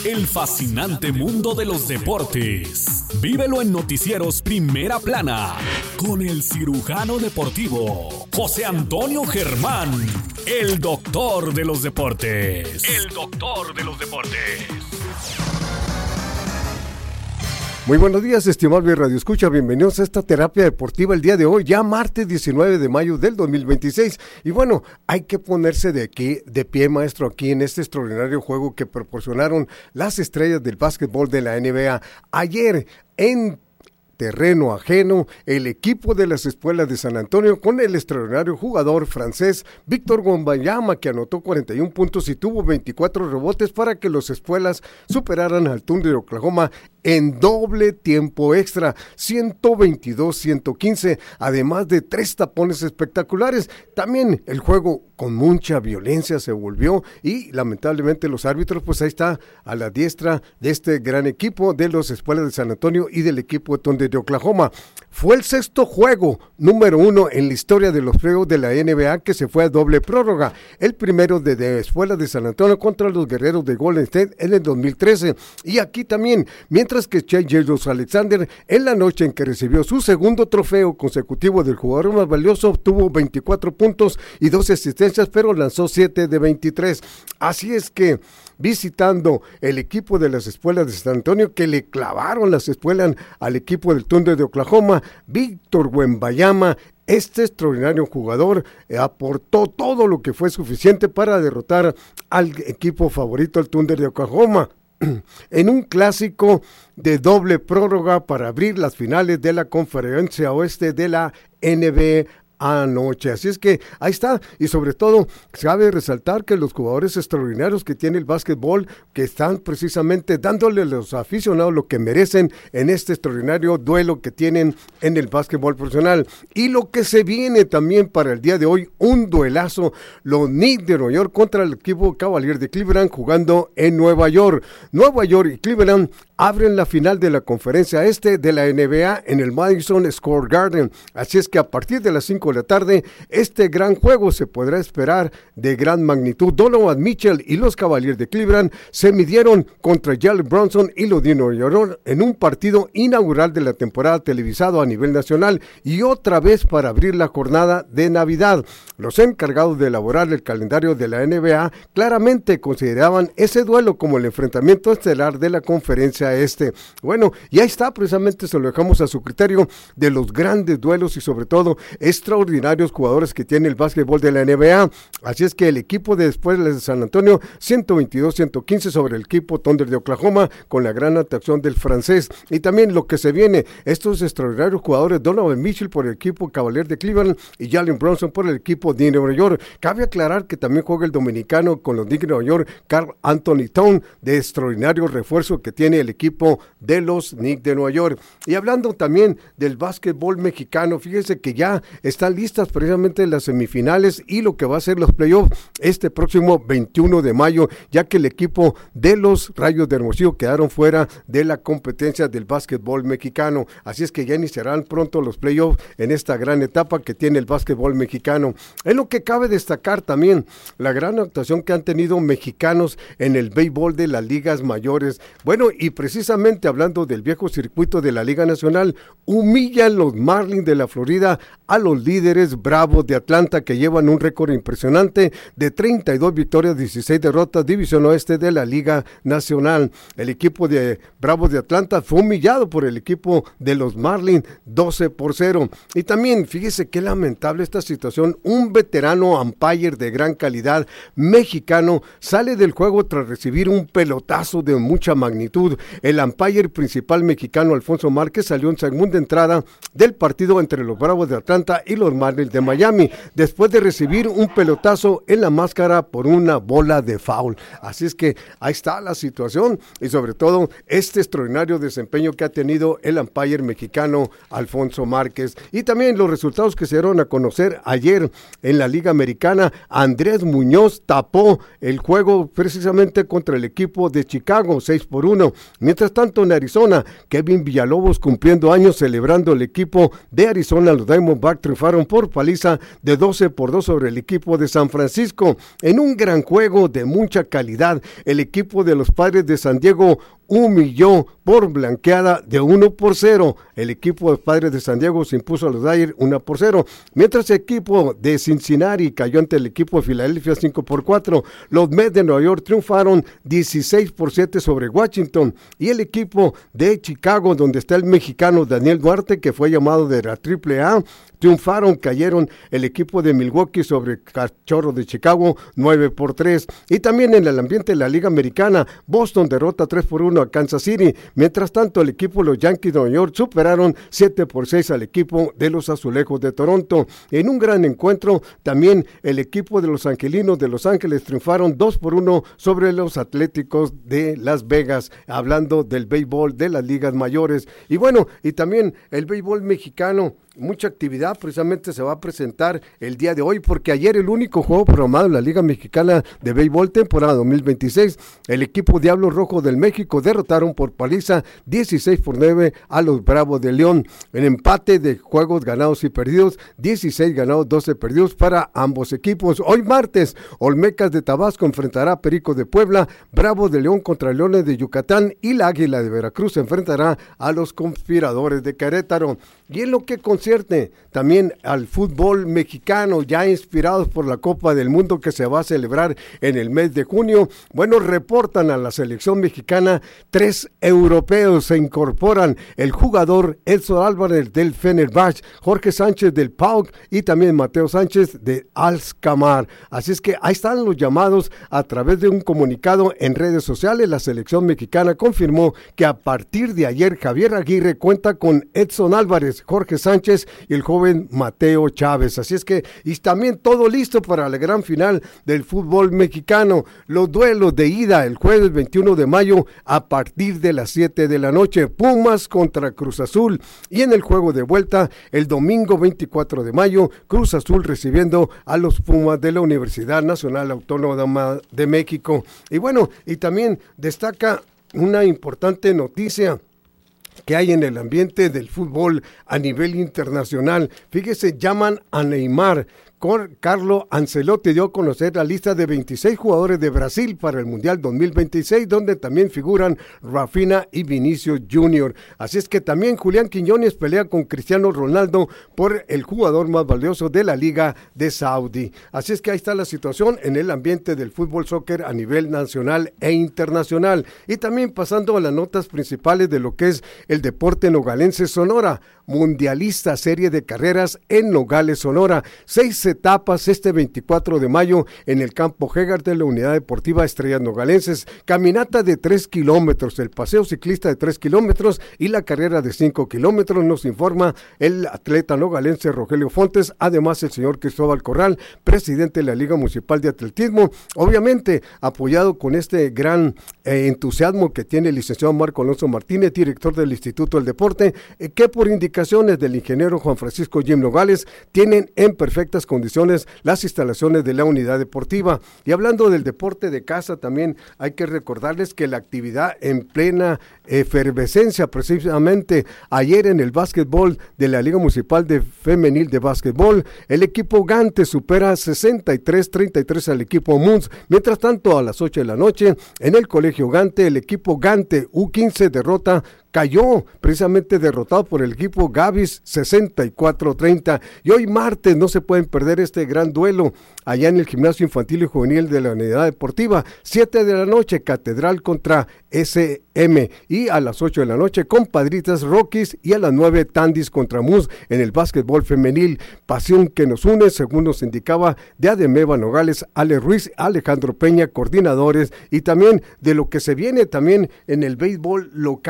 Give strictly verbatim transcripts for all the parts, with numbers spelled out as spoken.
El fascinante mundo de los deportes. Vívelo en Noticieros Primera Plana con el cirujano deportivo José Antonio Germán, el doctor de los deportes. El doctor de los deportes. Muy buenos días, estimables radioescucha, bienvenidos a esta terapia deportiva el día de hoy, ya martes diecinueve de mayo del dos mil veintiséis. Y bueno, hay que ponerse de aquí, de pie, maestro, aquí en este extraordinario juego que proporcionaron las estrellas del básquetbol de la N B A. Ayer, en terreno ajeno, el equipo de las Espuelas de San Antonio con el extraordinario jugador francés Victor Wembanyama, que anotó cuarenta y un puntos y tuvo veinticuatro rebotes para que los Espuelas superaran al Thunder de Oklahoma en doble tiempo extra, ciento veintidós a ciento quince, además de tres tapones espectaculares. También el juego con mucha violencia se volvió y lamentablemente los árbitros, pues ahí está a la diestra de este gran equipo de los Espuelas de San Antonio y del equipo de Thunder de Oklahoma. Fue el sexto juego número uno en la historia de los playoffs de la N B A que se fue a doble prórroga. El primero de, de Espuelas de San Antonio contra los Guerreros de Golden State en el dos mil trece. Y aquí también, mientras que Shai Gilgeous-Alexander, en la noche en que recibió su segundo trofeo consecutivo del jugador más valioso, obtuvo veinticuatro puntos y dos asistencias, pero lanzó siete de veintitrés. Así es que, visitando el equipo de las Espuelas de San Antonio, que le clavaron las espuelas al equipo del Thunder de Oklahoma, Victor Wembanyama, este extraordinario jugador, eh, aportó todo lo que fue suficiente para derrotar al equipo favorito, el Thunder de Oklahoma, en un clásico de doble prórroga para abrir las finales de la Conferencia Oeste de la N B A anoche. Así es que ahí está, y sobre todo cabe resaltar que los jugadores extraordinarios que tiene el básquetbol, que están precisamente dándole a los aficionados lo que merecen en este extraordinario duelo que tienen en el básquetbol profesional. Y lo que se viene también para el día de hoy, un duelazo, los Knicks de Nueva York contra el equipo Cavaliers de Cleveland jugando en Nueva York. Nueva York y Cleveland abren la final de la conferencia este de la N B A en el Madison Square Garden. Así es que a partir de las cinco de la tarde, este gran juego se podrá esperar de gran magnitud. Donovan Mitchell y los Cavaliers de Cleveland se midieron contra Jalen Brunson y los de Nueva York en un partido inaugural de la temporada televisado a nivel nacional y otra vez para abrir la jornada de Navidad. Los encargados de elaborar el calendario de la N B A claramente consideraban ese duelo como el enfrentamiento estelar de la conferencia este. Bueno, y ahí está, precisamente se lo dejamos a su criterio, de los grandes duelos y sobre todo extraordinarios jugadores que tiene el básquetbol de la N B A. Así es que el equipo de Espuelas de San Antonio, ciento veintidós a ciento quince sobre el equipo Thunder de Oklahoma, con la gran atracción del francés. Y también lo que se viene, estos extraordinarios jugadores, Donovan Mitchell por el equipo Cavaliers de Cleveland y Jalen Brunson por el equipo de Nueva York. Cabe aclarar que también juega el dominicano con los Knicks de Nueva York, Karl Anthony Towns, de extraordinario refuerzo que tiene el equipo de los Knicks de Nueva York. Y hablando también del básquetbol mexicano, fíjense que ya están listas precisamente las semifinales y lo que va a ser los playoffs este próximo veintiuno de mayo, ya que el equipo de los Rayos de Hermosillo quedaron fuera de la competencia del básquetbol mexicano. Así es que ya iniciarán pronto los playoffs en esta gran etapa que tiene el básquetbol mexicano. Es lo que cabe destacar también la gran actuación que han tenido mexicanos en el béisbol de las ligas mayores. Bueno, y precisamente hablando del viejo circuito de la Liga Nacional, humillan los Marlins de la Florida a los líderes Bravos de Atlanta, que llevan un récord impresionante de treinta y dos victorias, dieciséis derrotas, división oeste de la Liga Nacional. El equipo de Bravos de Atlanta fue humillado por el equipo de los Marlins doce por cero. Y también, fíjese qué lamentable esta situación, un veterano umpire de gran calidad mexicano sale del juego tras recibir un pelotazo de mucha magnitud. El umpire principal mexicano Alfonso Márquez salió en segunda entrada del partido entre los Bravos de Atlanta y los Marlins de Miami, después de recibir un pelotazo en la máscara por una bola de foul. Así es que ahí está la situación y sobre todo este extraordinario desempeño que ha tenido el umpire mexicano Alfonso Márquez. Y también los resultados que se dieron a conocer ayer en la Liga Americana. Andrés Muñoz tapó el juego precisamente contra el equipo de Chicago, seis por uno. Mientras tanto, en Arizona, Kevin Villalobos cumpliendo años celebrando el equipo de Arizona. Los Diamondbacks triunfaron por paliza de doce por dos sobre el equipo de San Francisco. En un gran juego de mucha calidad, el equipo de los Padres de San Diego humilló por blanqueada de uno por cero. El equipo de los Padres de San Diego se impuso a los Dodgers uno por cero, mientras el equipo de Cincinnati cayó ante el equipo de Filadelfia cinco por cuatro. Los Mets de Nueva York triunfaron dieciséis por siete sobre Washington, y el equipo de Chicago, donde está el mexicano Daniel Duarte, que fue llamado de la triple A, triunfaron, cayeron el equipo de Milwaukee sobre Cachorros de Chicago nueve por tres. Y también en el ambiente de la Liga Americana, Boston derrota tres por uno a Kansas City. Mientras tanto, el equipo de los Yankees de Nueva York superaron siete por seis al equipo de los Azulejos de Toronto. En un gran encuentro, también el equipo de los Angelinos de Los Ángeles triunfaron dos por uno sobre los Atléticos de Las Vegas, hablando del béisbol de las ligas mayores. Y bueno, y también el béisbol mexicano, mucha actividad precisamente se va a presentar el día de hoy, porque ayer el único juego programado en la Liga Mexicana de Béisbol temporada dos mil veintiséis, el equipo Diablos Rojos del México derrotaron por paliza dieciséis por nueve a los Bravos de León. En empate de juegos ganados y perdidos, dieciséis ganados, doce perdidos para ambos equipos. Hoy martes, Olmecas de Tabasco enfrentará a Pericos de Puebla, Bravos de León contra Leones de Yucatán y la Águila de Veracruz se enfrentará a los Conspiradores de Querétaro. Y en lo que concierne también al fútbol mexicano, ya inspirados por la Copa del Mundo que se va a celebrar en el mes de junio, bueno, reportan a la selección mexicana tres europeos. Se incorporan el jugador Edson Álvarez del Fenerbahce, Jorge Sánchez del P A O K y también Mateo Sánchez de Alzcamar. Así es que ahí están los llamados. A través de un comunicado en redes sociales, la selección mexicana confirmó que a partir de ayer Javier Aguirre cuenta con Edson Álvarez, Jorge Sánchez y el joven Mateo Chávez. Así es que, y también todo listo para la gran final del fútbol mexicano. Los duelos de ida el jueves veintiuno de mayo a partir de las siete de la noche, Pumas contra Cruz Azul, y en el juego de vuelta el domingo veinticuatro de mayo, Cruz Azul recibiendo a los Pumas de la Universidad Nacional Autónoma de México. Y bueno, y también destaca una importante noticia que hay en el ambiente del fútbol a nivel internacional. Fíjese, llaman a Neymar. Carlo Ancelotti dio a conocer la lista de veintiséis jugadores de Brasil para el Mundial dos mil veintiséis, donde también figuran Rafinha y Vinicius Junior Así es que también Julián Quiñones pelea con Cristiano Ronaldo por el jugador más valioso de la Liga de Saudi. Así es que ahí está la situación en el ambiente del fútbol soccer a nivel nacional e internacional. Y también pasando a las notas principales de lo que es el deporte nogalense. Sonora, mundialista serie de carreras en Nogales, Sonora. Seis etapas este veinticuatro de mayo en el campo Hegar de la Unidad Deportiva Estrellas Nogalenses. Caminata de tres kilómetros, el paseo ciclista de tres kilómetros y la carrera de cinco kilómetros, nos informa el atleta nogalense Rogelio Fontes. Además, el señor Cristóbal Corral, presidente de la Liga Municipal de Atletismo, obviamente apoyado con este gran eh, entusiasmo que tiene el licenciado Marco Alonso Martínez, director del Instituto del Deporte, eh, que por indicaciones del ingeniero Juan Francisco Jim Nogales tienen en perfectas condiciones las instalaciones de la unidad deportiva. Y hablando del deporte de casa, también hay que recordarles que la actividad en plena efervescencia, precisamente ayer en el básquetbol de la Liga Municipal de Femenil de Básquetbol, el equipo Gante supera sesenta y tres treinta y tres al equipo M U N S. Mientras tanto, a las ocho de la noche, en el colegio Gante, el equipo Gante U quince derrota cayó precisamente derrotado por el equipo Gavis sesenta y cuatro treinta. Y hoy martes no se pueden perder este gran duelo allá en el Gimnasio Infantil y Juvenil de la Unidad Deportiva. siete de la noche, Catedral contra S M. Y a las ocho de la noche, Compadritas Rockies, y a las nueve, Tandis contra M U S en el básquetbol femenil. Pasión que nos une, según nos indicaba de Ademeva Nogales, Ale Ruiz, Alejandro Peña, coordinadores, y también de lo que se viene también en el béisbol local. Hay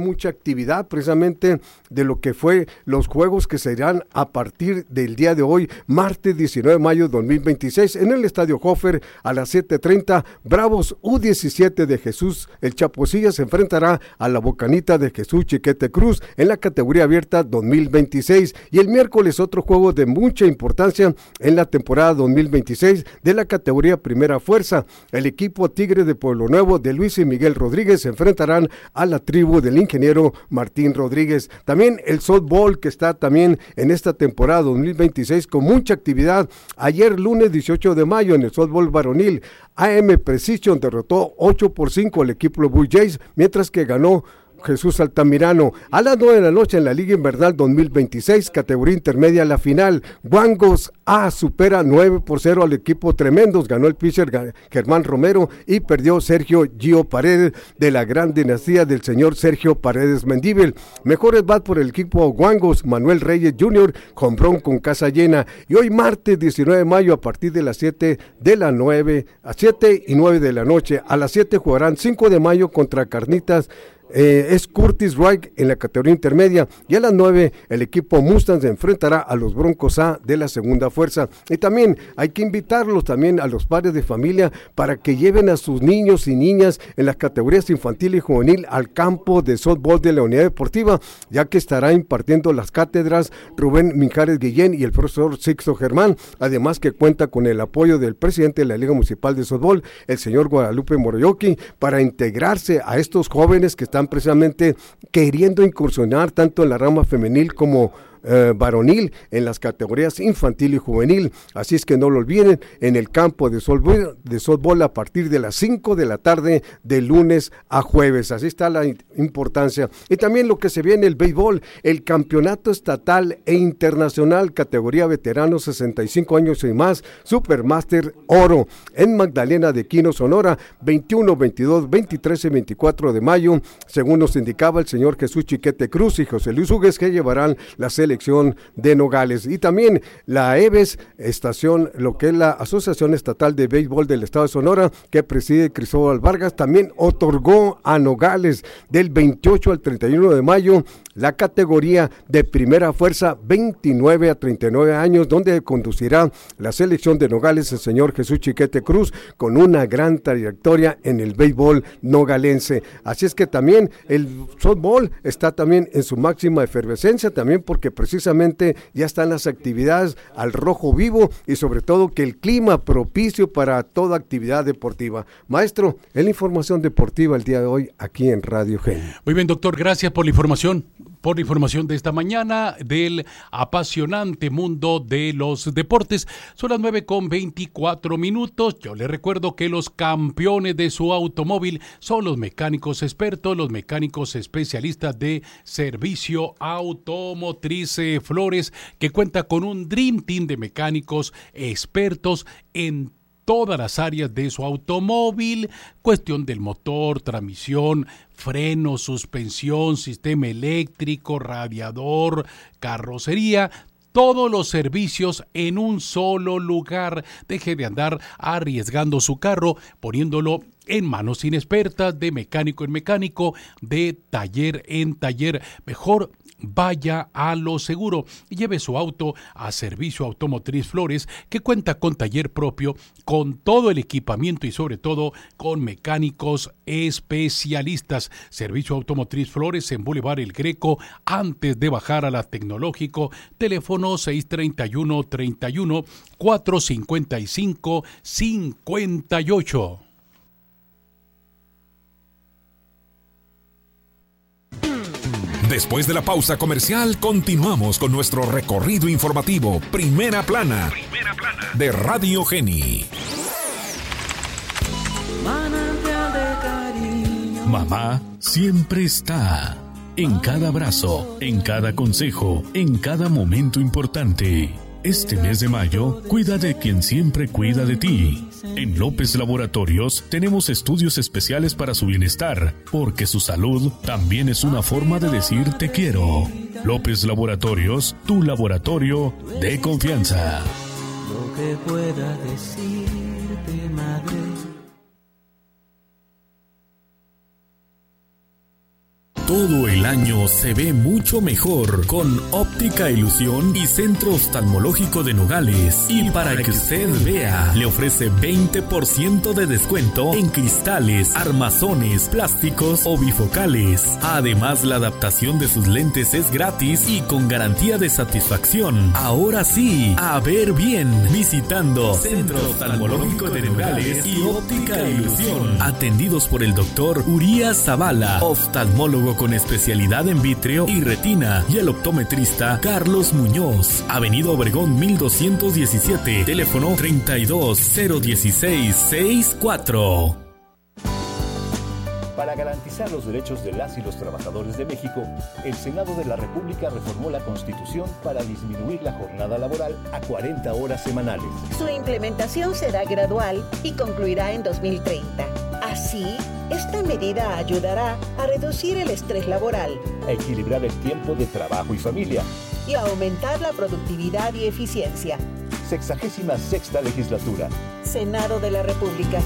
mucha actividad precisamente de lo que fue los juegos que serán a partir del día de hoy, martes diecinueve de mayo de dos mil veintiséis, en el Estadio Hofer a las siete treinta. Bravos U diecisiete de Jesús El Chaposilla se enfrentará a la Bocanita de Jesús Chiquete Cruz en la categoría abierta dos mil veintiséis. Y el miércoles otro juego de mucha importancia en la temporada dos mil veintiséis de la categoría Primera Fuerza. El equipo Tigre de Pueblo Nuevo de Luis y Miguel Rodríguez se enfrentarán a la tribu del ingeniero Martín Rodríguez. También el softball, que está también en esta temporada dos mil veintiséis con mucha actividad. Ayer lunes dieciocho de mayo en el softball varonil, A M Precision derrotó ocho por cinco al equipo de Blue Jays, mientras que ganó Jesús Altamirano. A las nueve de la noche en la Liga Invernal dos mil veintiséis, categoría intermedia, la final. Guangos A supera nueve por cero al equipo Tremendos. Ganó el pitcher Germán Romero y perdió Sergio Gio Paredes, de la gran dinastía del señor Sergio Paredes Mendíbil. Mejores bat por el equipo Guangos, Manuel Reyes junior, jonrón con casa llena. Y hoy martes diecinueve de mayo a partir de las siete de la nueve a siete y nueve de la noche. A las siete jugarán cinco de mayo contra Carnitas. Eh, es Curtis Wright en la categoría intermedia, y a las nueve el equipo Mustang se enfrentará a los Broncos A de la segunda fuerza. Y también hay que invitarlos también a los padres de familia para que lleven a sus niños y niñas en las categorías infantil y juvenil al campo de softball de la unidad deportiva, ya que estará impartiendo las cátedras Rubén Mijares Guillén y el profesor Sixto Germán, además que cuenta con el apoyo del presidente de la Liga Municipal de Softball, el señor Guadalupe Moroyoki, para integrarse a estos jóvenes que están precisamente queriendo incursionar tanto en la rama femenil como Eh, varonil en las categorías infantil y juvenil. Así es que no lo olviden, en el campo de softball, de softball a partir de las cinco de la tarde de lunes a jueves. Así está la importancia. Y también lo que se viene, el béisbol, el campeonato estatal e internacional categoría veteranos sesenta y cinco años y más, Supermaster Oro, en Magdalena de Quino, Sonora, veintiuno, veintidós, veintitrés y veinticuatro de mayo, según nos indicaba el señor Jesús Chiquete Cruz y José Luis Hugues, que llevarán la selección de Nogales. Y también la E B E S, estación, lo que es la Asociación Estatal de Béisbol del Estado de Sonora, que preside Cristóbal Vargas, también otorgó a Nogales del veintiocho al treinta y uno de mayo la categoría de primera fuerza veintinueve a treinta y nueve años, donde conducirá la selección de Nogales el señor Jesús Chiquete Cruz, con una gran trayectoria en el béisbol nogalense. Así es que también el softball está también en su máxima efervescencia, también porque precisamente ya están las actividades al rojo vivo y sobre todo que el clima propicio para toda actividad deportiva. Maestro, en la información deportiva el día de hoy aquí en Radio Gen. Muy bien, doctor, gracias por la información. Por la información de esta mañana del apasionante mundo de los deportes. Son las nueve con veinticuatro minutos. Yo les recuerdo que los campeones de su automóvil son los mecánicos expertos, los mecánicos especialistas de Servicio Automotriz eh, Flores, que cuenta con un Dream Team de mecánicos expertos en todas las áreas de su automóvil, cuestión del motor, transmisión, freno, suspensión, sistema eléctrico, radiador, carrocería, todos los servicios en un solo lugar. Deje de andar arriesgando su carro, poniéndolo en manos inexpertas, de mecánico en mecánico, de taller en taller. Mejor vaya a lo seguro y lleve su auto a Servicio Automotriz Flores, que cuenta con taller propio, con todo el equipamiento y sobre todo con mecánicos especialistas. Servicio Automotriz Flores en Boulevard El Greco, antes de bajar a la Tecnológico. Teléfono seis treinta y uno, treinta y uno, cuatrocientos cincuenta y cinco, cincuenta y ocho. Después de la pausa comercial, continuamos con nuestro recorrido informativo Primera Plana, Primera Plana de Radio Geni. Mamá siempre está en cada abrazo, en cada consejo, en cada momento importante. Este mes de mayo, cuida de quien siempre cuida de ti. En López Laboratorios tenemos estudios especiales para su bienestar, porque su salud también es una forma de decir te quiero. López Laboratorios, tu laboratorio de confianza. Lo que pueda decirte, madre. Todo el año se ve mucho mejor con Óptica Ilusión y Centro Oftalmológico de Nogales. Y para que usted vea, le ofrece veinte por ciento de descuento en cristales, armazones, plásticos o bifocales. Además, la adaptación de sus lentes es gratis y con garantía de satisfacción. Ahora sí, a ver bien, visitando Centro Oftalmológico de Nogales y Óptica Ilusión. Atendidos por el doctor Urias Zavala, oftalmólogo con especialidad en vítreo y retina, y el optometrista Carlos Muñoz. Avenida Obregón mil doscientos diecisiete, teléfono treinta y dos cero dieciséis sesenta y cuatro. Para garantizar los derechos de las y los trabajadores de México, el Senado de la República reformó la Constitución para disminuir la jornada laboral a cuarenta horas semanales. Su implementación será gradual y concluirá en dos mil treinta. Así, esta medida ayudará a reducir el estrés laboral, a equilibrar el tiempo de trabajo y familia y a aumentar la productividad y eficiencia. Sexagésima sexta legislatura. Senado de la República.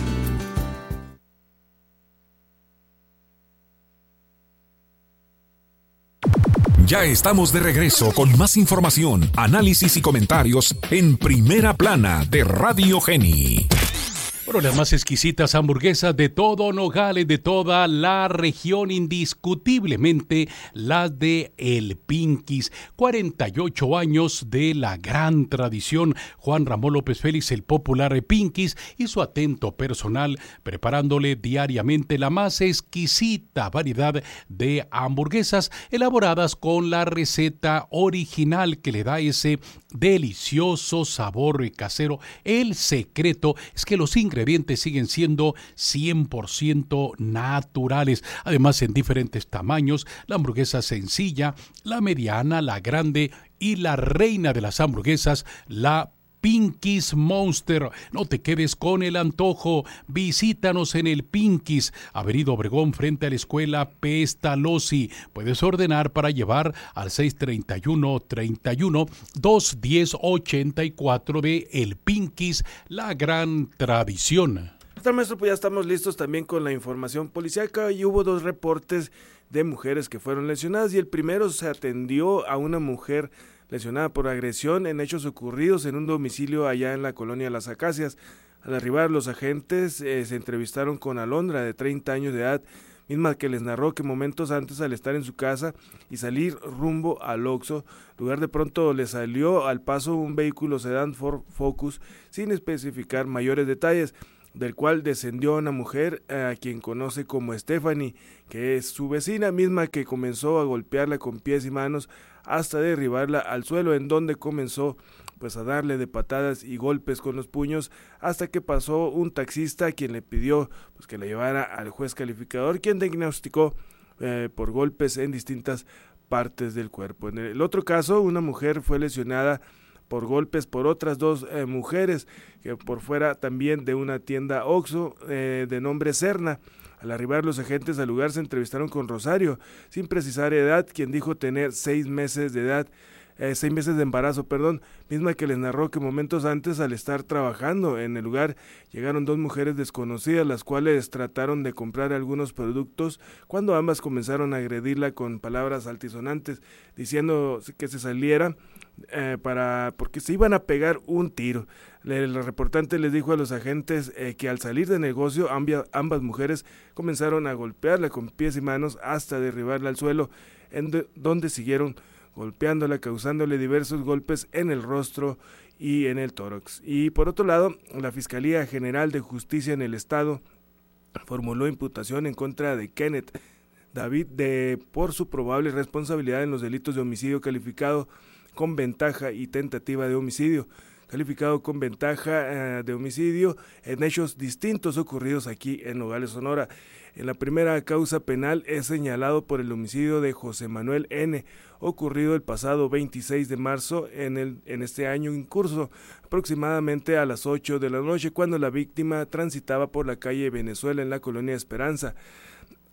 Ya estamos de regreso con más información, análisis y comentarios en Primera Plana de Radio Geni. Bueno, las más exquisitas hamburguesas de todo Nogales, de toda la región, indiscutiblemente las de El Pinky's. cuarenta y ocho años de la gran tradición. Juan Ramón López Félix, el popular Pinky's, y su atento personal preparándole diariamente la más exquisita variedad de hamburguesas elaboradas con la receta original que le da ese delicioso sabor casero. El secreto es que los ingredientes siguen siendo cien por ciento naturales, además en diferentes tamaños: la hamburguesa sencilla, la mediana, la grande y la reina de las hamburguesas, la Pinky's Monster. No te quedes con el antojo. Visítanos en el Pinky's, Avenida Obregón, frente a la escuela Pestalozzi. Puedes ordenar para llevar al seis treinta y uno, treinta y uno, dos diez, ochenta y cuatro de El Pinky's, la gran tradición. Está, maestro, pues ya estamos listos también con la información policíaca y hubo dos reportes de mujeres que fueron lesionadas, y el primero se atendió a una mujer lesionada por agresión en hechos ocurridos en un domicilio allá en la colonia Las Acacias. Al arribar, los agentes eh, se entrevistaron con Alondra, de treinta años de edad, misma que les narró que momentos antes, al estar en su casa y salir rumbo al Oxxo, lugar de pronto le salió al paso un vehículo sedán Ford Focus sin especificar mayores detalles, del cual descendió una mujer a quien conoce como Stephanie, que es su vecina, misma que comenzó a golpearla con pies y manos hasta derribarla al suelo, en donde comenzó pues a darle de patadas y golpes con los puños, hasta que pasó un taxista, quien le pidió pues que la llevara al juez calificador, quien diagnosticó eh, por golpes en distintas partes del cuerpo. En el otro caso, una mujer fue lesionada por golpes por otras dos eh, mujeres, que por fuera también de una tienda Oxxo eh, de nombre Serna. Al arribar los agentes al lugar se entrevistaron con Rosario, sin precisar edad, quien dijo tener seis meses de edad, eh, seis meses de embarazo, perdón, misma que les narró que momentos antes, al estar trabajando en el lugar, llegaron dos mujeres desconocidas, las cuales trataron de comprar algunos productos, cuando ambas comenzaron a agredirla con palabras altisonantes, diciendo que se saliera eh, para porque se iban a pegar un tiro. El reportante les dijo a los agentes eh, que al salir de negocio ambia, ambas mujeres comenzaron a golpearla con pies y manos hasta derribarla al suelo, en de, donde siguieron golpeándola, causándole diversos golpes en el rostro y en el tórax. Y por otro lado, la Fiscalía General de Justicia en el Estado formuló imputación en contra de Kenneth David de por su probable responsabilidad en los delitos de homicidio calificado con ventaja y tentativa de homicidio, calificado con ventaja eh, de homicidio en hechos distintos ocurridos aquí en Nogales, Sonora. En la primera causa penal es señalado por el homicidio de José Manuel N., ocurrido el pasado veintiséis de marzo en, el, en este año en curso, aproximadamente a las ocho de la noche, cuando la víctima transitaba por la calle Venezuela en la colonia Esperanza.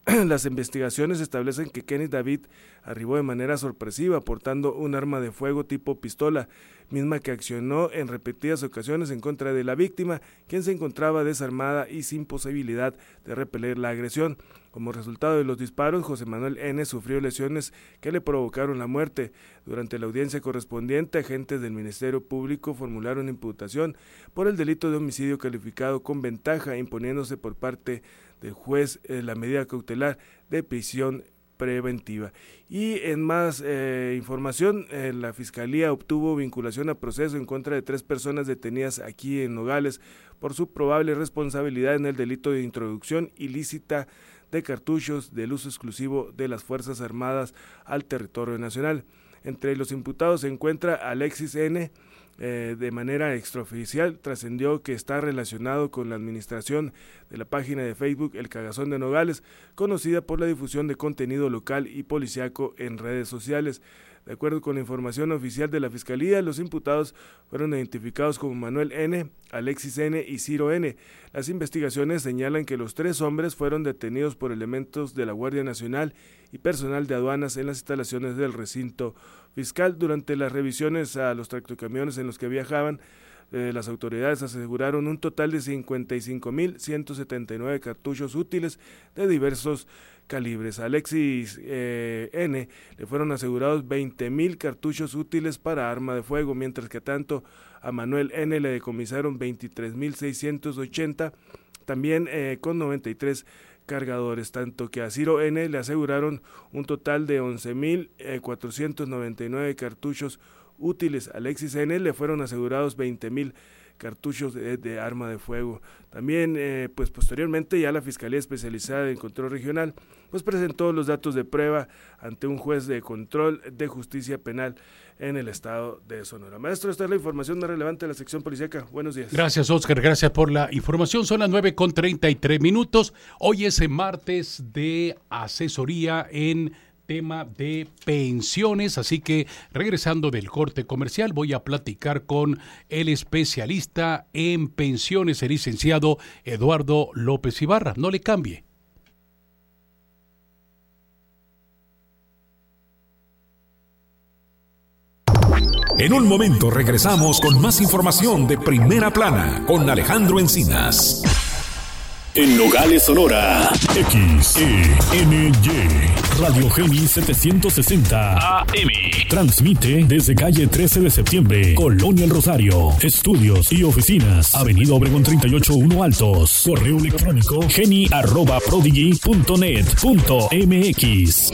Las investigaciones establecen que Kenneth David arribó de manera sorpresiva portando un arma de fuego tipo pistola, misma que accionó en repetidas ocasiones en contra de la víctima, quien se encontraba desarmada y sin posibilidad de repeler la agresión. Como resultado de los disparos, José Manuel N. sufrió lesiones que le provocaron la muerte. Durante la audiencia correspondiente, agentes del Ministerio Público formularon imputación por el delito de homicidio calificado con ventaja, imponiéndose por parte del juez eh, la medida cautelar de prisión preventiva. Y en más eh, información, eh, la Fiscalía obtuvo vinculación a proceso en contra de tres personas detenidas aquí en Nogales por su probable responsabilidad en el delito de introducción ilícita de cartuchos del uso exclusivo de las Fuerzas Armadas al territorio nacional. Entre los imputados se encuentra Alexis N., Eh, de manera extraoficial trascendió que está relacionado con la administración de la página de Facebook El Cagazón de Nogales, conocida por la difusión de contenido local y policiaco en redes sociales. De acuerdo con la información oficial de la Fiscalía, los imputados fueron identificados como Manuel N., Alexis N. y Ciro N. Las investigaciones señalan que los tres hombres fueron detenidos por elementos de la Guardia Nacional y personal de aduanas en las instalaciones del recinto fiscal. Durante las revisiones a los tractocamiones en los que viajaban, eh, las autoridades aseguraron un total de cincuenta y cinco mil ciento setenta y nueve cartuchos útiles de diversos calibres. A Alexis eh, N. le fueron asegurados veinte mil cartuchos útiles para arma de fuego, mientras que tanto a Manuel N. le decomisaron veintitrés mil seiscientos ochenta, también eh, con noventa y tres cargadores, tanto que a Ciro N. le aseguraron un total de once mil cuatrocientos noventa y nueve cartuchos útiles. A Alexis N. le fueron asegurados veinte mil cartuchos de, de arma de fuego. También, eh, pues posteriormente ya la Fiscalía Especializada en Control Regional, pues presentó los datos de prueba ante un juez de control de justicia penal en el estado de Sonora. Maestro, esta es la información más relevante de la sección policíaca. Buenos días. Gracias, Oscar, gracias por la información. Son las nueve con treinta y tres minutos. Hoy es martes de asesoría en tema de pensiones, así que regresando del corte comercial voy a platicar con el especialista en pensiones, el licenciado Eduardo López Ibarra. No le cambie. En un momento regresamos con más información de Primera Plana con Alejandro Encinas. En Nogales, Sonora, X E N Y, Radio Geni setecientos sesenta A M. Transmite desde calle trece de septiembre, Colonia El Rosario. Estudios y oficinas, Avenida Obregón treinta y ocho uno Altos. Correo electrónico geni arroba prodigy punto net punto m x.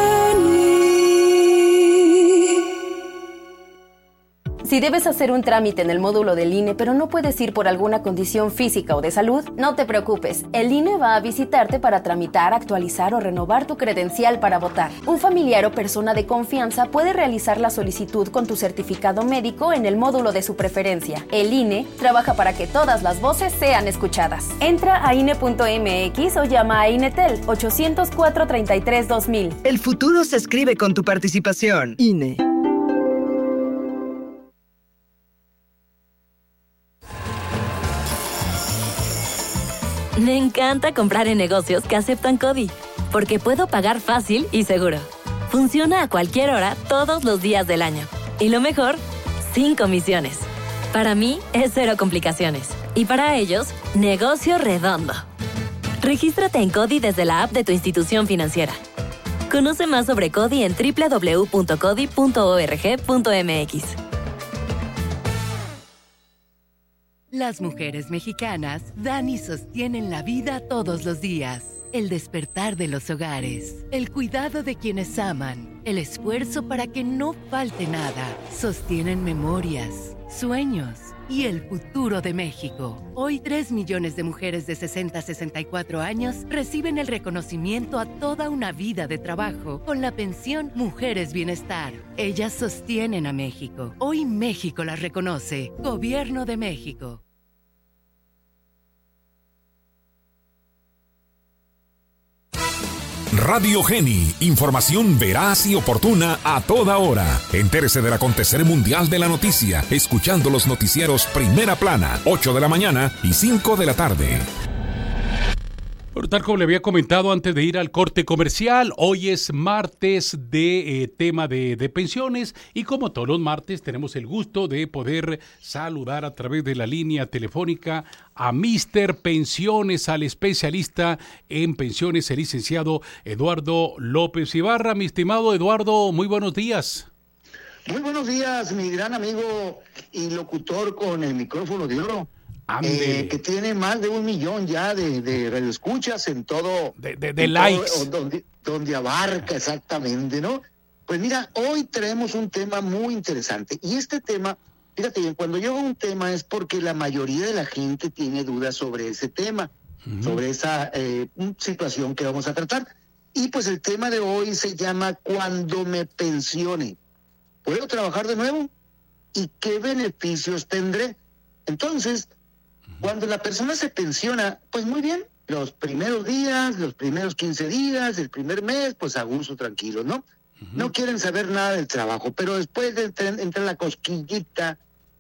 Si debes hacer un trámite en el módulo del I N E, pero no puedes ir por alguna condición física o de salud, no te preocupes. El I N E va a visitarte para tramitar, actualizar o renovar tu credencial para votar. Un familiar o persona de confianza puede realizar la solicitud con tu certificado médico en el módulo de su preferencia. El I N E trabaja para que todas las voces sean escuchadas. Entra a I N E punto m x o llama a INETEL ochocientos cuatro treinta y tres dos mil. El futuro se escribe con tu participación. I N E. Me encanta comprar en negocios que aceptan CODI, porque puedo pagar fácil y seguro. Funciona a cualquier hora, todos los días del año. Y lo mejor, sin comisiones. Para mí, es cero complicaciones. Y para ellos, negocio redondo. Regístrate en CODI desde la app de tu institución financiera. Conoce más sobre CODI en doble u doble u doble u punto codi punto org punto m x. Las mujeres mexicanas dan y sostienen la vida todos los días. El despertar de los hogares, el cuidado de quienes aman, el esfuerzo para que no falte nada. Sostienen memorias, sueños y el futuro de México. Hoy, tres millones de mujeres de sesenta a sesenta y cuatro años reciben el reconocimiento a toda una vida de trabajo con la pensión Mujeres Bienestar. Ellas sostienen a México. Hoy México las reconoce. Gobierno de México. Radio Geni, información veraz y oportuna a toda hora. Entérese del acontecer mundial de la noticia, escuchando los noticieros Primera Plana, ocho de la mañana y cinco de la tarde. Bueno, tal como le había comentado antes de ir al corte comercial, hoy es martes de eh, tema de, de pensiones y como todos los martes tenemos el gusto de poder saludar a través de la línea telefónica a Mister Pensiones, al especialista en pensiones, el licenciado Eduardo López Ibarra. Mi estimado Eduardo, muy buenos días. Muy buenos días, mi gran amigo y locutor con el micrófono de oro. Eh, que tiene más de un millón ya de, de radioescuchas en todo, de, de, de en likes, todo, donde, donde abarca exactamente, ¿no? Pues mira, hoy traemos un tema muy interesante y este tema, fíjate bien, cuando yo hago un tema es porque la mayoría de la gente tiene dudas sobre ese tema, uh-huh. sobre esa eh, situación que vamos a tratar. Y pues el tema de hoy se llama Cuando me pensione, ¿puedo trabajar de nuevo? ¿Y qué beneficios tendré? Entonces, cuando la persona se pensiona, pues muy bien, los primeros días, los primeros quince días, el primer mes, pues a gusto, tranquilo, ¿no? Uh-huh. No quieren saber nada del trabajo, pero después de entrar, entra la cosquillita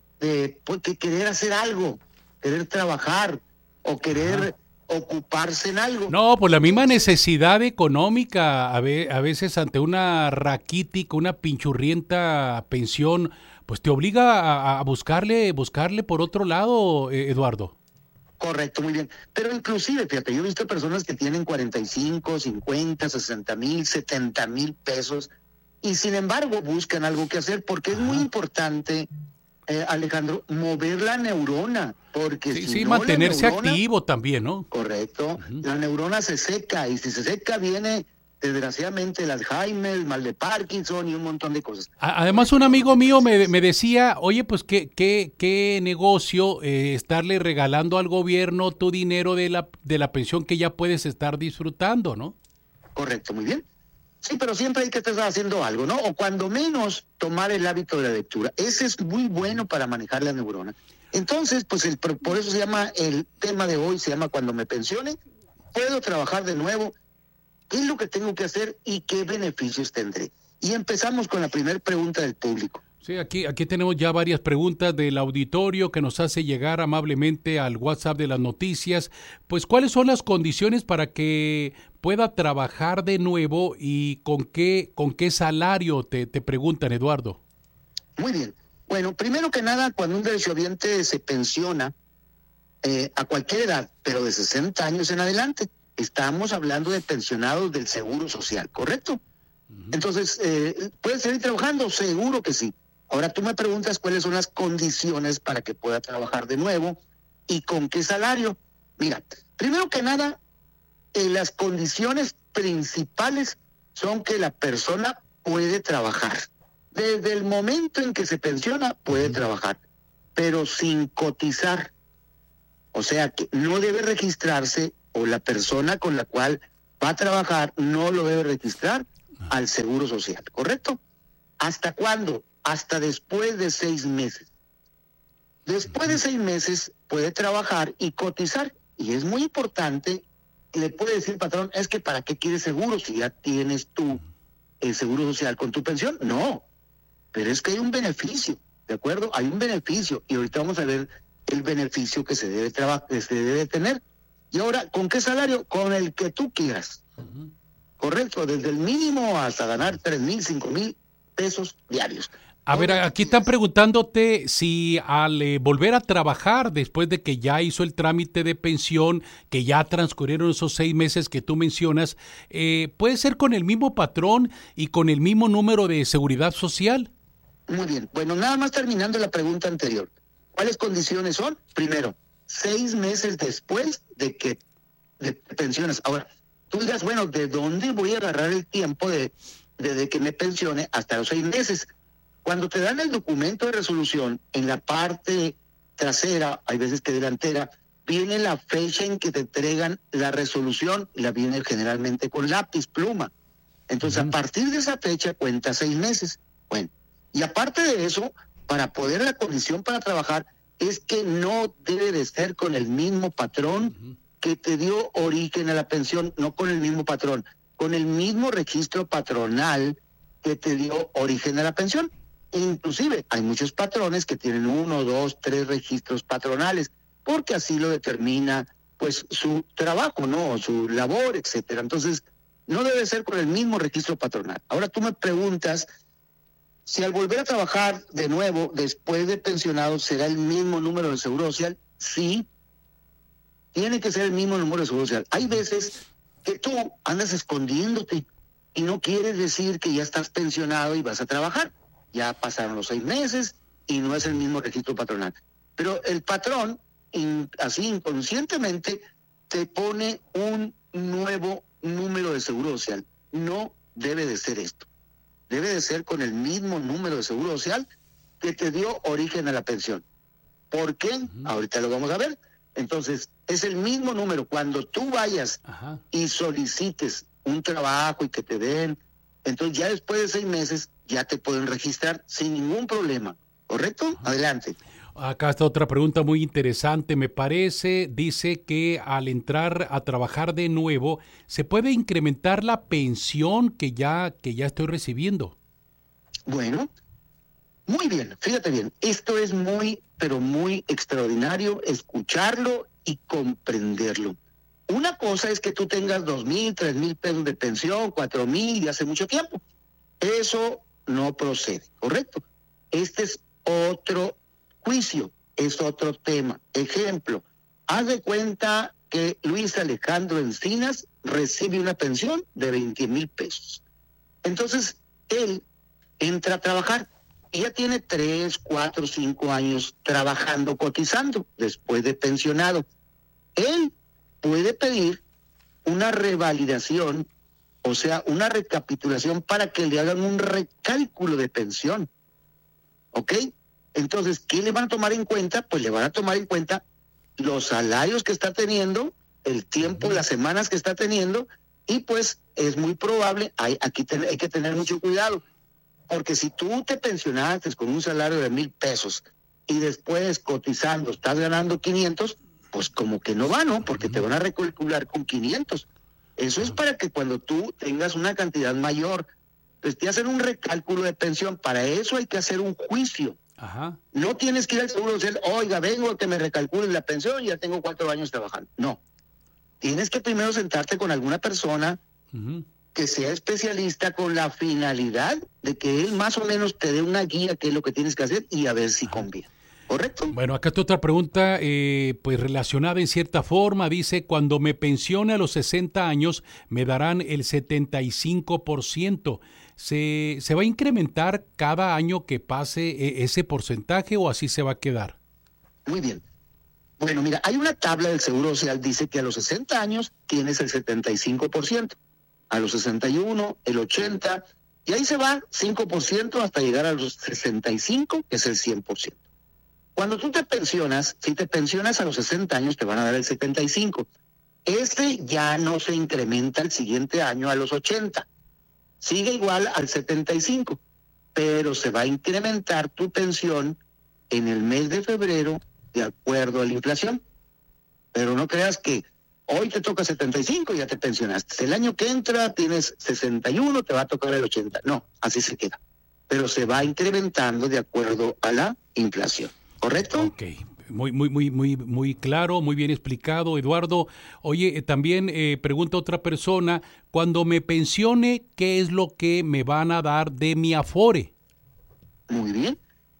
de pues, que querer hacer algo, querer trabajar o querer uh-huh. ocuparse en algo. No, pues la misma necesidad económica, a, ve, a veces ante una raquítica, una pinchurrienta pensión, pues te obliga a, a buscarle, buscarle por otro lado, eh, Eduardo. Correcto, muy bien. Pero inclusive, fíjate, yo he visto personas que tienen cuarenta y cinco, cincuenta, sesenta mil, setenta mil pesos y sin embargo buscan algo que hacer porque ah. es muy importante, eh, Alejandro, mover la neurona. Porque sí, si sí no, mantenerse neurona, activo también, ¿no? Correcto. Uh-huh. La neurona se seca y si se seca viene desgraciadamente el Alzheimer, el mal de Parkinson y un montón de cosas. Además, un amigo mío me, me decía, oye, pues qué, qué, qué negocio eh, estarle regalando al gobierno tu dinero de la, de la pensión que ya puedes estar disfrutando, ¿no? Correcto, muy bien. Sí, pero siempre hay que estar haciendo algo, ¿no? O cuando menos tomar el hábito de la lectura. Ese es muy bueno para manejar la neurona. Entonces, pues el, por eso se llama, el tema de hoy se llama Cuando me pensione, ¿puedo trabajar de nuevo? ¿Qué es lo que tengo que hacer y qué beneficios tendré? Y empezamos con la primera pregunta del público. Sí, aquí, aquí tenemos ya varias preguntas del auditorio que nos hace llegar amablemente al WhatsApp de las noticias. Pues, ¿cuáles son las condiciones para que pueda trabajar de nuevo y con qué, con qué salario te, te preguntan, Eduardo? Muy bien. Bueno, primero que nada, cuando un derechohabiente se pensiona eh, a cualquier edad, pero de sesenta años en adelante, estamos hablando de pensionados del Seguro Social, ¿correcto? Uh-huh. Entonces, eh, ¿puede seguir trabajando? Seguro que sí. Ahora tú me preguntas cuáles son las condiciones para que pueda trabajar de nuevo y con qué salario. Mira, primero que nada, eh, las condiciones principales son que la persona puede trabajar. Desde el momento en que se pensiona, puede uh-huh. trabajar, pero sin cotizar. O sea, que no debe registrarse o la persona con la cual va a trabajar no lo debe registrar al Seguro Social, ¿correcto? ¿Hasta cuándo? Hasta después de seis meses. Después de seis meses puede trabajar y cotizar. Y es muy importante, le puede decir, patrón, es que ¿para qué quieres seguro si ya tienes tú el Seguro Social con tu pensión? No, pero es que hay un beneficio, ¿de acuerdo? Hay un beneficio y ahorita vamos a ver el beneficio que se debe, traba- que se debe tener. Y ahora, ¿con qué salario? Con el que tú quieras. Uh-huh. Correcto, desde el mínimo hasta ganar tres mil, cinco mil pesos diarios. A ver, aquí están preguntándote si al eh, volver a trabajar después de que ya hizo el trámite de pensión, que ya transcurrieron esos seis meses que tú mencionas, eh, ¿puede ser con el mismo patrón y con el mismo número de seguridad social? Muy bien, bueno, nada más terminando la pregunta anterior. ¿Cuáles condiciones son? Primero, seis meses después de que te pensiones. Ahora, tú dirás, bueno, ¿de dónde voy a agarrar el tiempo de desde que me pensione hasta los seis meses? Cuando te dan el documento de resolución, en la parte trasera, hay veces que delantera, viene la fecha en que te entregan la resolución, la viene generalmente con lápiz, pluma. Entonces, uh-huh. a partir de esa fecha cuenta seis meses. Bueno, y aparte de eso, para poder la condición para trabajar, es que no debe de ser con el mismo patrón uh-huh. que te dio origen a la pensión, no con el mismo patrón, con el mismo registro patronal que te dio origen a la pensión. E inclusive hay muchos patrones que tienen uno, dos, tres registros patronales, porque así lo determina pues su trabajo, ¿no? Su labor, etcétera. Entonces, no debe ser con el mismo registro patronal. Ahora tú me preguntas si al volver a trabajar de nuevo, después de pensionado, ¿será el mismo número de seguro social? Sí, tiene que ser el mismo número de seguro social. Hay veces que tú andas escondiéndote y no quieres decir que ya estás pensionado y vas a trabajar. Ya pasaron los seis meses y no es el mismo registro patronal. Pero el patrón, in, así inconscientemente, te pone un nuevo número de seguro social. No debe de ser esto. Debe de ser con el mismo número de seguro social que te dio origen a la pensión. ¿Por qué? Uh-huh. Ahorita lo vamos a ver. Entonces, es el mismo número. Cuando tú vayas uh-huh. y solicites un trabajo y que te den, entonces ya después de seis meses ya te pueden registrar sin ningún problema. ¿Correcto? Uh-huh. Adelante. Acá está otra pregunta muy interesante, me parece. Dice que al entrar a trabajar de nuevo, ¿se puede incrementar la pensión que ya, que ya estoy recibiendo? Bueno, muy bien, fíjate bien. Esto es muy, pero muy extraordinario escucharlo y comprenderlo. Una cosa es que tú tengas dos mil, tres mil pesos de pensión, cuatro mil de hace mucho tiempo. Eso no procede, ¿correcto? Este es otro juicio, es otro tema. Ejemplo, haz de cuenta que Luis Alejandro Encinas recibe una pensión de veinte mil pesos. Entonces, él entra a trabajar y ya tiene tres, cuatro, cinco años trabajando, cotizando, después de pensionado. Él puede pedir una revalidación, o sea, una recapitulación para que le hagan un recálculo de pensión. ¿Ok? Entonces, ¿qué le van a tomar en cuenta? Pues le van a tomar en cuenta los salarios que está teniendo, el tiempo, las semanas que está teniendo, y pues es muy probable, hay, aquí ten, hay que tener mucho cuidado, porque si tú te pensionaste con un salario de mil pesos y después cotizando estás ganando quinientos, pues como que no va, ¿no? Porque te van a recalcular con quinientos. Eso es para que cuando tú tengas una cantidad mayor, pues te hacen un recálculo de pensión. Para eso hay que hacer un juicio. Ajá. No tienes que ir al seguro social, oiga, vengo a que me recalculen la pensión y ya tengo cuatro años trabajando. No. Tienes que primero sentarte con alguna persona uh-huh. que sea especialista con la finalidad de que él más o menos te dé una guía qué es lo que tienes que hacer y a ver si conviene. ¿Correcto? Bueno, acá está otra pregunta, eh, pues relacionada en cierta forma. Dice, cuando me pensione a los sesenta años, me darán el setenta y cinco por ciento. ¿Se, ¿Se va a incrementar cada año que pase ese porcentaje o así se va a quedar? Muy bien. Bueno, mira, hay una tabla del Seguro Social, dice que a los sesenta años tienes el setenta y cinco por ciento, a los sesenta y uno el ochenta por ciento, y ahí se va cinco por ciento hasta llegar a los sesenta y cinco, que es el cien por ciento. Cuando tú te pensionas, si te pensionas a los sesenta años, te van a dar el setenta y cinco. Este ya no se incrementa el siguiente año a los ochenta. Sigue igual al setenta y cinco, pero se va a incrementar tu pensión en el mes de febrero de acuerdo a la inflación. Pero no creas que hoy te toca setenta y cinco y ya te pensionaste. El año que entra tienes sesenta y uno, te va a tocar el ochenta. No, así se queda. Pero se va incrementando de acuerdo a la inflación. ¿Correcto? Ok, muy, muy, muy, muy, muy claro, muy bien explicado, Eduardo. Oye, eh, también eh, pregunta otra persona, cuando me pensione, ¿qué es lo que me van a dar de mi Afore? Muy bien.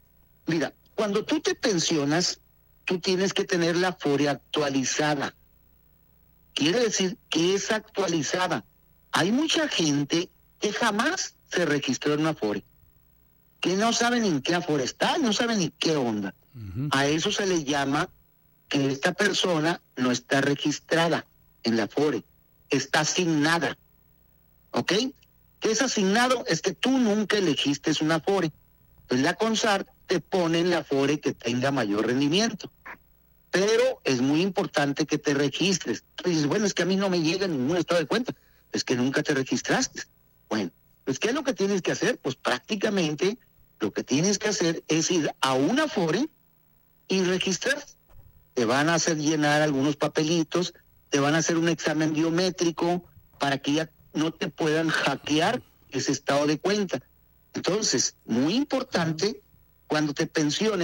Mira, cuando tú te pensionas, tú tienes que tener la Afore actualizada. Quiere decir que es actualizada. Hay mucha gente que jamás se registró en una Afore, que no saben en qué Afore está, no saben ni qué onda. Uh-huh. A eso se le llama que esta persona no está registrada en la Afore, está asignada. ¿Ok? ¿Qué es asignado? Es que tú nunca elegiste una Afore. Entonces la CONSAR te pone en la Afore que tenga mayor rendimiento. Pero es muy importante que te registres. Tú dices, bueno, es que a mí no me llega ningún estado de cuenta. Es que nunca te registraste. Bueno, pues ¿qué es lo que tienes que hacer? Pues prácticamente lo que tienes que hacer es ir a una Afore y registrar. Te van a hacer llenar algunos papelitos, te van a hacer un examen biométrico para que ya no te puedan hackear ese estado de cuenta. Entonces, muy importante, cuando te pensiones,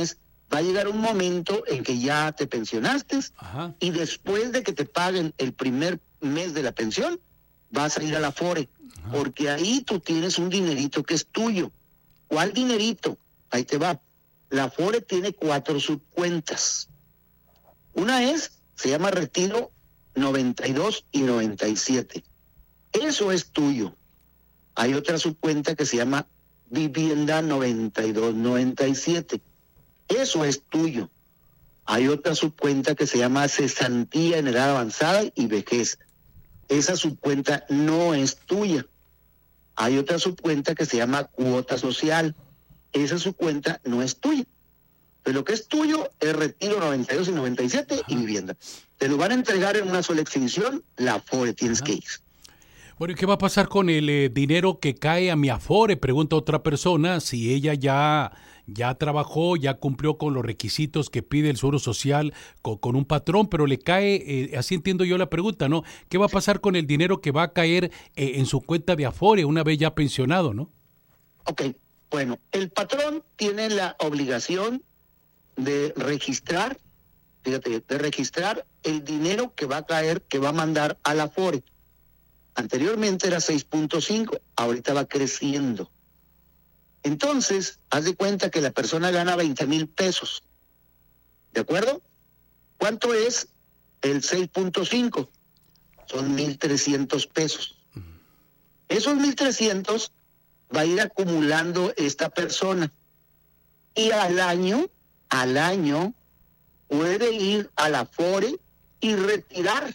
va a llegar un momento en que ya te pensionaste. Ajá. Y después de que te paguen el primer mes de la pensión, vas a ir a la Afore, Ajá. porque ahí tú tienes un dinerito que es tuyo. ¿Cuál dinerito? Ahí te va. La Afore tiene cuatro subcuentas. Una es, se llama Retiro noventa y dos y noventa y siete. Eso es tuyo. Hay otra subcuenta que se llama Vivienda noventa y dos noventa y siete. Eso es tuyo. Hay otra subcuenta que se llama Cesantía en Edad Avanzada y Vejez. Esa subcuenta no es tuya. Hay otra subcuenta que se llama Cuota Social. Esa subcuenta no es tuya. Pero lo que es tuyo es Retiro noventa y dos y noventa y siete Ajá. y Vivienda. Te lo van a entregar en una sola exhibición, la Afore tienes Ajá. que ir. Bueno, ¿y qué va a pasar con el eh, dinero que cae a mi Afore? Pregunta otra persona, si ella ya, ya trabajó, ya cumplió con los requisitos que pide el Seguro Social con, con un patrón, pero le cae, eh, así entiendo yo la pregunta, ¿no? ¿Qué va a pasar con el dinero que va a caer eh, en su cuenta de Afore una vez ya pensionado, no? Ok, bueno, el patrón tiene la obligación de registrar, fíjate, de registrar el dinero que va a caer, que va a mandar a la Afore. Anteriormente era seis punto cinco, ahorita va creciendo. Entonces, haz de cuenta que la persona gana veinte mil pesos. ¿De acuerdo? ¿Cuánto es el seis punto cinco? Son mil trescientos pesos. Esos mil trescientos va a ir acumulando esta persona. Y al año, al año, puede ir a la Afore y retirar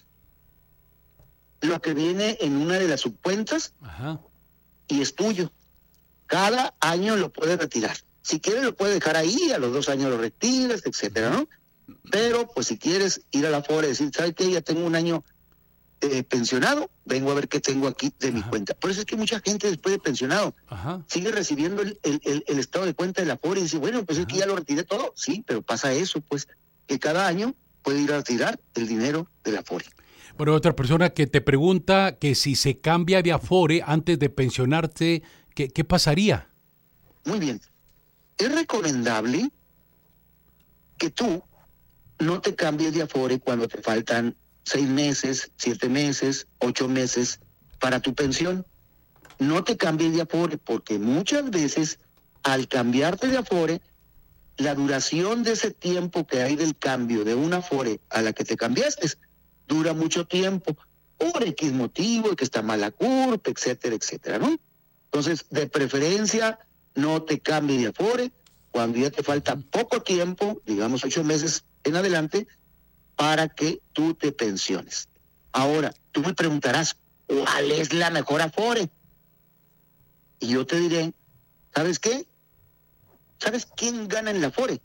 lo que viene en una de las subcuentas Ajá. y es tuyo. Cada año lo puedes retirar. Si quieres lo puedes dejar ahí, a los dos años lo retiras, etcétera, ¿no? Pero pues si quieres ir a la Afore y decir, ¿sabes qué? Ya tengo un año eh, pensionado, vengo a ver qué tengo aquí de Ajá. mi cuenta. Por eso es que mucha gente después de pensionado Ajá. sigue recibiendo el, el, el, el estado de cuenta de la Afore y dice, bueno, pues Ajá. es que ya lo retiré todo. Sí, pero pasa eso, pues, que cada año puede ir a retirar el dinero de la Afore. Bueno, otra persona que te pregunta que si se cambia de Afore antes de pensionarte, ¿qué, qué pasaría? Muy bien. Es recomendable que tú no te cambies de Afore cuando te faltan seis meses, siete meses, ocho meses para tu pensión. No te cambies de Afore porque muchas veces al cambiarte de Afore, la duración de ese tiempo que hay del cambio de una Afore a la que te cambiaste dura mucho tiempo, por X motivo, que está mala curva, etcétera, etcétera, ¿no? Entonces, de preferencia, no te cambies de Afore cuando ya te falta poco tiempo, digamos ocho meses en adelante, para que tú te pensiones. Ahora, tú me preguntarás, ¿cuál es la mejor Afore? Y yo te diré, ¿sabes qué? ¿Sabes quién gana en la Afore?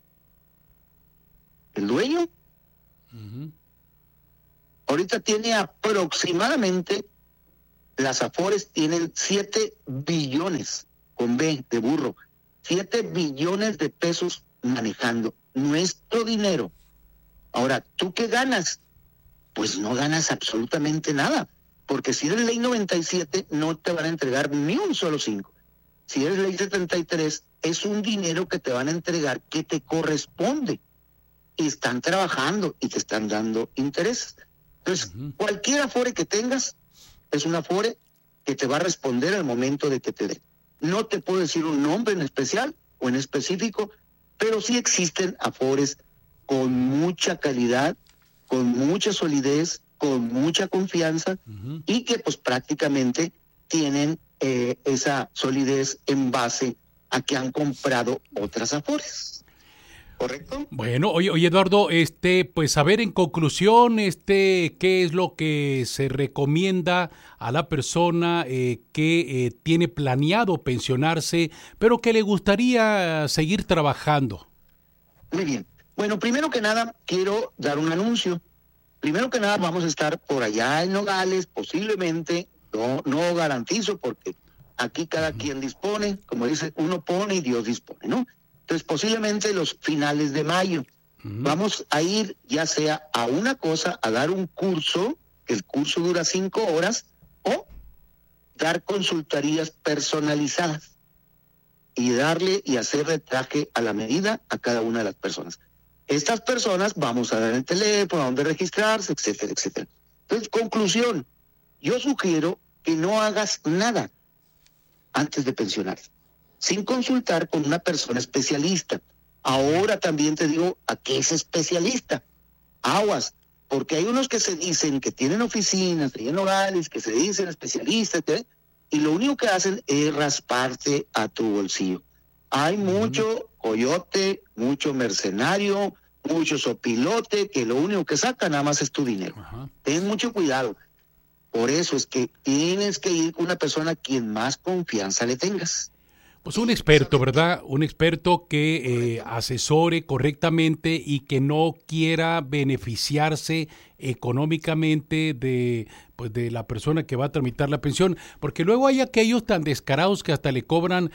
¿El dueño? Uh-huh. Ahorita tiene aproximadamente, las Afores tienen siete billones, con B de burro, siete billones de pesos manejando nuestro dinero. Ahora, ¿tú qué ganas? Pues no ganas absolutamente nada, porque si eres ley noventa y siete no te van a entregar ni un solo cinco. Si eres ley setenta y tres es un dinero que te van a entregar que te corresponde. Y están trabajando y te están dando intereses. Entonces, uh-huh. cualquier Afore que tengas es una Afore que te va a responder al momento de que te dé. No te puedo decir un nombre en especial o en específico, pero sí existen Afores con mucha calidad, con mucha solidez, con mucha confianza uh-huh. y que pues prácticamente tienen eh, esa solidez en base a que han comprado otras Afores. ¿Correcto? Bueno, oye, oye Eduardo, este, pues a ver en conclusión, este, ¿qué es lo que se recomienda a la persona eh, que eh, tiene planeado pensionarse, pero que le gustaría seguir trabajando? Muy bien. Bueno, primero que nada, quiero dar un anuncio. Primero que nada, vamos a estar por allá en Nogales, posiblemente, no, no garantizo, porque aquí cada uh-huh. quien dispone, como dice, uno pone y Dios dispone, ¿no? Entonces, posiblemente los finales de mayo. Uh-huh. Vamos a ir ya sea a una cosa, a dar un curso, que el curso dura cinco horas, o dar consultorías personalizadas. y darle y hacerle traje a la medida a cada una de las personas. Estas personas vamos a dar el teléfono, a dónde registrarse, etcétera, etcétera. Entonces, conclusión, yo sugiero que no hagas nada antes de pensionarte, sin consultar con una persona especialista. Ahora también te digo a qué es especialista. Aguas, porque hay unos que se dicen que tienen oficinas, tienen hogares, que se dicen especialistas, ¿qué? Y lo único que hacen es rasparte a tu bolsillo. Hay mucho coyote, mucho mercenario, mucho sopilote, que lo único que saca nada más es tu dinero. Ajá. Ten mucho cuidado. Por eso es que tienes que ir con una persona a quien más confianza le tengas. Pues un experto, ¿verdad? Un experto que eh, asesore correctamente y que no quiera beneficiarse económicamente de, pues, de la persona que va a tramitar la pensión, porque luego hay aquellos tan descarados que hasta le cobran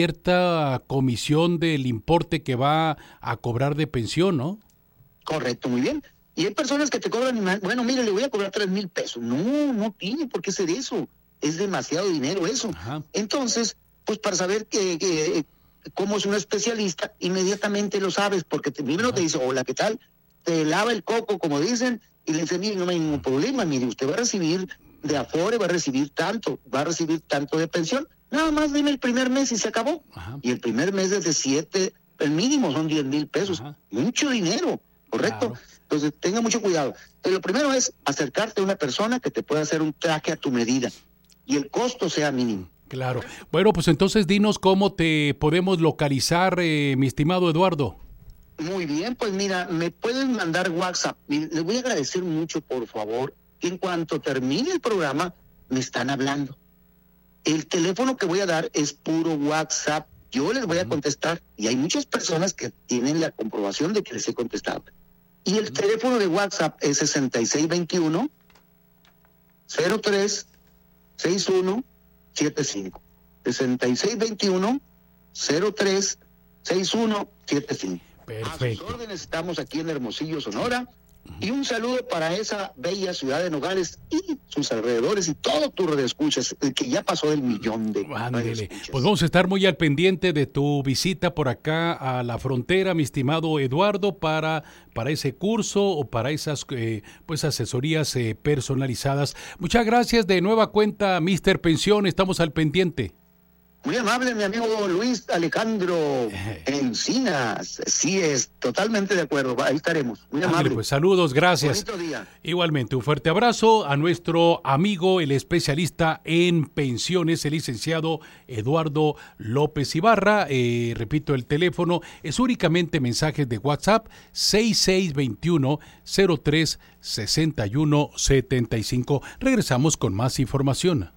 cierta comisión del importe que va a cobrar de pensión, ¿no? Correcto, muy bien. Y hay personas que te cobran, bueno, mire, le voy a cobrar tres mil pesos. No, no tiene por qué ser eso. Es demasiado dinero eso. Ajá. Entonces, pues para saber que, que cómo es un especialista, inmediatamente lo sabes, porque te, primero te dice, hola, ¿qué tal? Te lava el coco, como dicen, y le dice, mire, no hay ningún problema, mire, usted va a recibir de Afore, va a recibir tanto, va a recibir tanto de pensión, nada más dime el primer mes y se acabó. Ajá. Y el primer mes es de siete, el mínimo son diez mil pesos, ajá, mucho dinero, ¿correcto? Claro. Entonces, tenga mucho cuidado. Pero lo primero es acercarte a una persona que te pueda hacer un traje a tu medida y el costo sea mínimo. Claro. Bueno, pues entonces dinos cómo te podemos localizar, eh, mi estimado Eduardo. Muy bien, pues mira, me pueden mandar WhatsApp. Les voy a agradecer mucho, por favor, que en cuanto termine el programa, me están hablando. El teléfono que voy a dar es puro WhatsApp. Yo les voy a contestar y hay muchas personas que tienen la comprobación de que les he contestado. Y el teléfono de WhatsApp es sesenta y seis veintiuno cero tres sesenta y uno setenta y cinco. sesenta y seis veintiuno cero tres sesenta y uno setenta y cinco. Perfecto. A sus órdenes, estamos aquí en Hermosillo, Sonora. Y un saludo para esa bella ciudad de Nogales y sus alrededores y todo tu redescuchas, el que ya pasó del millón de Ándele. Pues vamos a estar muy al pendiente de tu visita por acá a la frontera, mi estimado Eduardo, para, para ese curso o para esas eh, pues asesorías eh, personalizadas. Muchas gracias de nueva cuenta, mister Pensión, estamos al pendiente. Muy amable, mi amigo Luis Alejandro Encinas. Sí, es totalmente de acuerdo. Ahí estaremos. Muy amable. Ándale, pues saludos, gracias. Bonito día. Igualmente, un fuerte abrazo a nuestro amigo, el especialista en pensiones, el licenciado Eduardo López Ibarra. Eh, repito, el teléfono es únicamente mensajes de WhatsApp seis seis veintiuno cero tres sesenta y uno setenta y cinco. Regresamos con más información.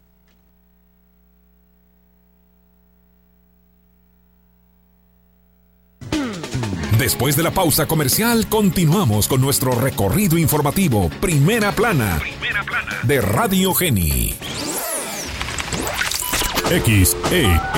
Después de la pausa comercial, continuamos con nuestro recorrido informativo Primera Plana, Primera Plana. De Radio Geni. X E